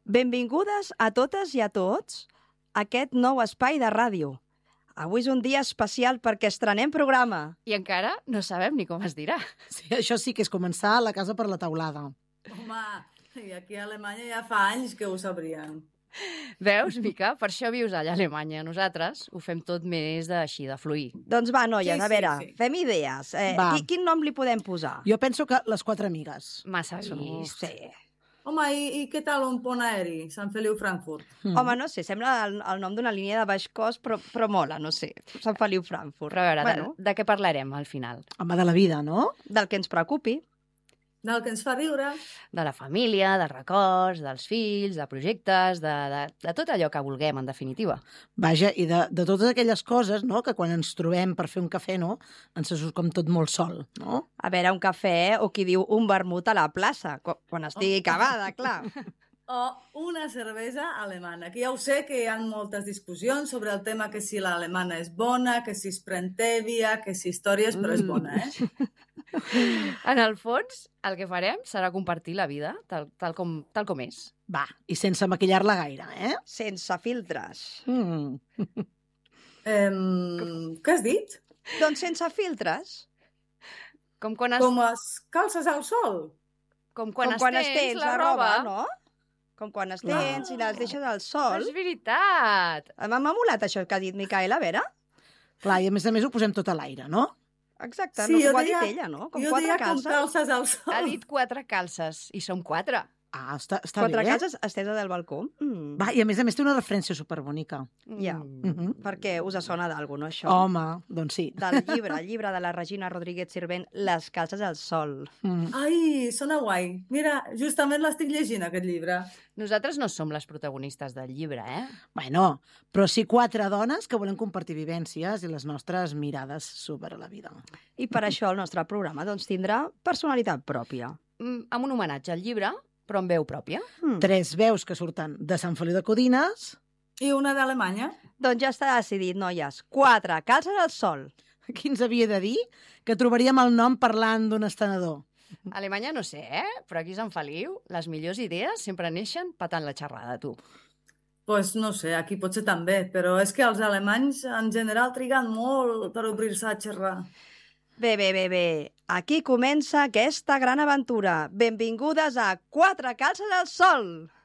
Benvingudes a totes i a tots a aquest nou espai de ràdio. Avui és un dia especial perquè estrenem programa. I encara no sabem ni com es dirà. Sí, això sí que és començar la casa per la teulada. Home, i aquí a Alemanya ja fa anys que ho sabrien. Veus, Mica? Per això vius allà a Alemanya. Nosaltres ho fem tot més així, de fluir. Doncs va, noies, Sí, a veure, sí. fem idees. Va. Quin nom li podem posar? Jo penso que les quatre amigues. Massa No vist. sé. Home, i què tal un pont aeri? Sant Feliu-Frankfurt. Home, no sé, sembla el nom d'una línia de baix cost, però mola, no sé. Sant Feliu Frankfurt. Però a veure, Bueno, de què parlarem al final? Home, de la vida, no? del que ens preocupi. Del que ens fa riure. De la família, de records, dels fills, de projectes, de tot allò que vulguem, en definitiva. Vaja, i de totes aquelles coses, no?, que quan ens trobem per fer un cafè, no?, ens surt com tot molt sol, no? A veure, un cafè o qui diu un vermut a la plaça, quan estigui acabada, clar. O una cervesa alemana, que ja ho sé que hi ha moltes discussions sobre el tema que si l'alemana és bona, que si es pren tèbia, que si històries, però és bona, eh? En el fons, el que farem serà compartir la vida tal com és. Va, i sense maquillar-la gaire, eh? Sense filtres. Què has dit? Doncs sense filtres. Com quan, Com es calces al sol? com Com quan estens la roba, no? Com quan es tens i les deixes al sol. És veritat! M'ha molat això que ha dit Micaela, a veure? Clar, i a més tot posem tot a l'aire, no? Exacte, Sí, no, jo ho ha diria- dit ella, no? Com jo quatre diria com calces. calces al sol. Ha dit 4 calces, i som 4. Ah, està Quatre bé. calces esteses del balcó. Va, i a més té una referència superbonica. Ja. Perquè us sona d'alguna, no, això? Home, doncs sí. Del llibre, el llibre de la Regina Rodríguez Sirvent, Les calces al sol. Ai, sona guai. Mira, justament l'estic llegint, aquest llibre. Nosaltres no som les protagonistes del llibre, eh? Bueno, però sí 4 dones que volen compartir vivències i les nostres mirades sobre la vida. I per això el nostre programa doncs, tindrà personalitat pròpia. Amb un homenatge al llibre, però amb veu pròpia. 3 veus que surten de Sant Feliu de Codines. I una d'Alemanya. Doncs ja està decidit, noies. 4 calces al sol. Qui ens havia de dir que trobaríem el nom parlant d'un estenedor? A Alemanya no sé, però aquí a Sant Feliu les millors idees sempre neixen patant la xerrada, tu. Pues no sé, aquí potser també, però és que els alemanys en general triguen molt per obrir-se a xerrar. Bé. Aquí comença aquesta gran aventura. Benvingudes a 4 calces al sol.